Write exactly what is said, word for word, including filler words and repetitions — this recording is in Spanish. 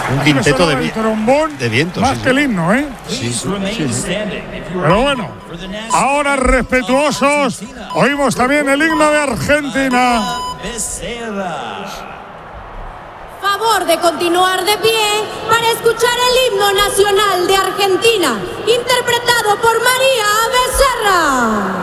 Un quinteto de, vi trombón de viento. Más sí, que el himno, ¿eh? Sí, sí, sí, sí. Pero bueno, ahora respetuosos, oímos también el himno de Argentina. Favor de continuar de pie para escuchar el himno nacional de Argentina, interpretado por María Becerra.